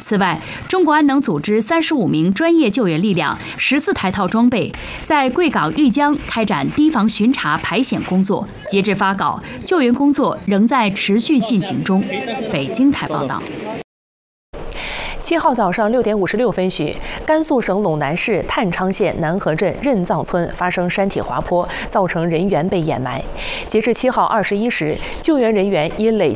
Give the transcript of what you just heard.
此外，中国安能组织35名专业救援力量、14台套装备，在贵港豫江开展堤防巡查排险工作。截至发稿，救援工作仍在持续进行中。北京台报道。 7号早上6点56分许，甘肃省陇南市探昌县南河镇任藏村发生山体滑坡，造成人员被掩埋。截至7号21时，救援人员因累